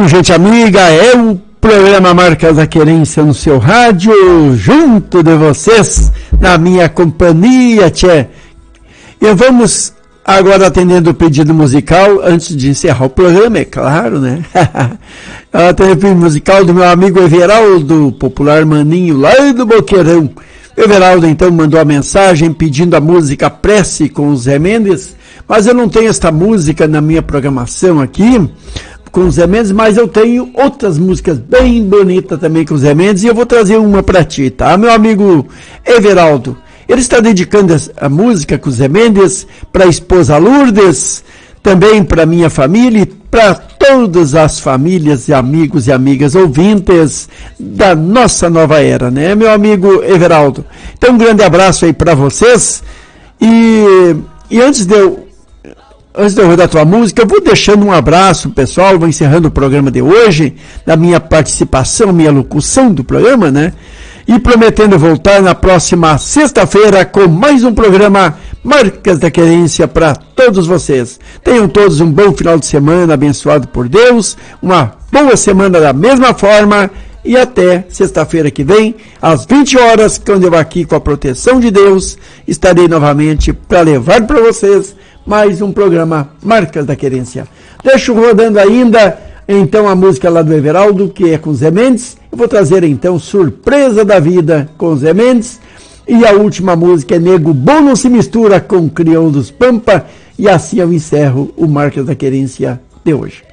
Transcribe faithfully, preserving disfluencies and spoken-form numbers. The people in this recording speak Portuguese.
Então, gente amiga, é o programa Marcas da Querência no seu rádio, junto de vocês, na minha companhia, tchê. E vamos agora atendendo o pedido musical, antes de encerrar o programa, é claro, né? Atendendo o pedido musical do meu amigo Everaldo, popular maninho, lá do Boqueirão. O Everaldo, então, mandou a mensagem pedindo a música Prece com o Zé Mendes, mas eu não tenho esta música na minha programação aqui, com o Zé Mendes, mas eu tenho outras músicas bem bonitas também com o Zé Mendes, e eu vou trazer uma para ti, tá? Meu amigo Everaldo, ele está dedicando a música com o Zé Mendes para a esposa Lourdes, também para minha família e para todas as famílias e amigos e amigas ouvintes da nossa nova era, né, meu amigo Everaldo? Então, um grande abraço aí para vocês, e, e antes de eu Antes de eu rodar a tua música, eu vou deixando um abraço, pessoal, vou encerrando o programa de hoje, da minha participação, minha locução do programa, né? E prometendo voltar na próxima sexta-feira com mais um programa Marcas da Querência para todos vocês. Tenham todos um bom final de semana, abençoado por Deus, uma boa semana da mesma forma, e até sexta-feira que vem, às vinte horas, quando eu aqui com a proteção de Deus, estarei novamente para levar para vocês mais um programa Marcas da Querência. Deixo rodando ainda, então, a música lá do Everaldo, que é com o Zé Mendes. Eu vou trazer, então, Surpresa da Vida com o Zé Mendes. E a última música é Nego Bom Não Se Mistura com Crioulos Pampa. E assim eu encerro o Marcas da Querência de hoje.